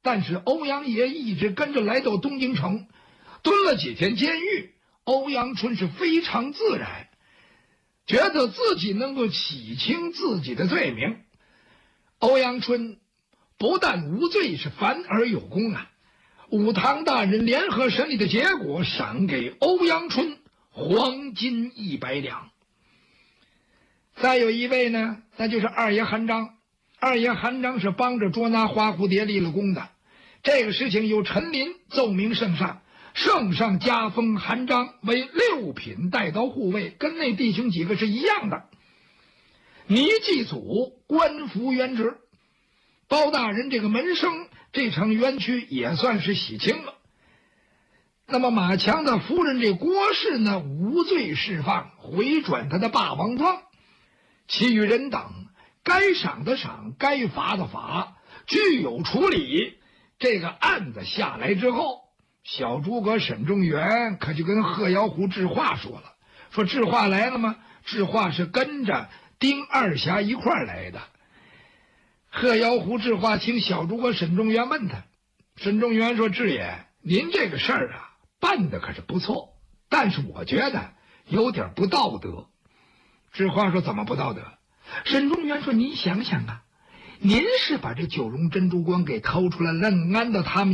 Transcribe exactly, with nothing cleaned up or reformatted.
但是欧阳爷一直跟着来到东京城，蹲了几天监狱。欧阳春是非常自然，觉得自己能够洗清自己的罪名。欧阳春不但无罪，是反而有功啊！武堂大人联合审理的结果，赏给欧阳春黄金一百两。再有一位呢，那就是二爷韩章。二爷韩章是帮着捉拿花蝴蝶立了功的。这个事情由陈琳奏明圣上，圣上加封韩章为六品带刀护卫，跟那弟兄几个是一样的。倪继祖官服原职，包大人这个门生这场冤屈也算是洗清了。那么马强的夫人这郭氏呢，无罪释放，回转他的霸王庄。其余人等该赏的赏，该罚的罚，具有处理。这个案子下来之后，小诸葛沈仲元可就跟贺瑶湖智化说了，说智化来了吗？智化是跟着丁二侠一块儿来的。贺瑶湖智化请小诸葛沈仲元问他，沈仲元说：“智爷，您这个事儿啊，办的可是不错，但是我觉得有点不道德。”智化说：“怎么不道德？”沈仲元说：“您想想啊，您是把这九龙珍珠光给偷出来，愣安到他们